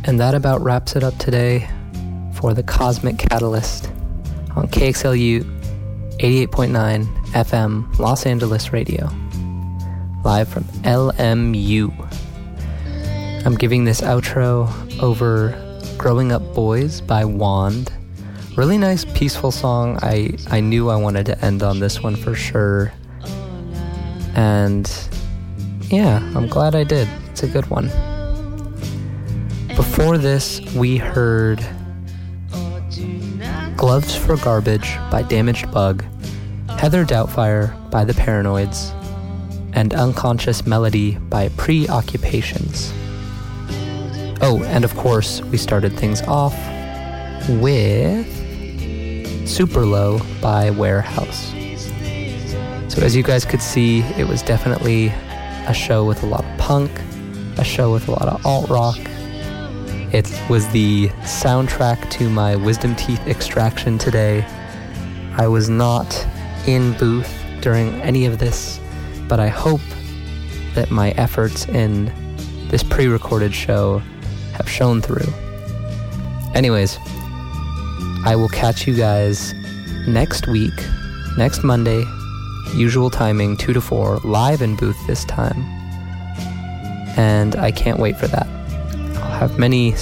And that about wraps it up today for the Cosmic Catalyst on KXLU 88.9 FM Los Angeles Radio, live from LMU. I'm giving this outro over Growing Up Boys by Wand. Really nice, peaceful song. I knew I wanted to end on this one for sure. And yeah, I'm glad I did. It's a good one. Before this, we heard Gloves for Garbage by Damaged Bug, Heather Doubtfire by The Paranoids, and Unconscious Melody by Preoccupations. Oh, and of course, we started things off with Super Low by Warehouse. So as you guys could see, it was definitely a show with a lot of punk, a show with a lot of alt-rock. It was the soundtrack to my wisdom teeth extraction today. I was not in booth during any of this, but I hope that my efforts in this pre-recorded show have shown through. Anyways, I will catch you guys next week, next Monday, usual timing, 2 to 4, live in booth this time. And I can't wait for that. I'll have many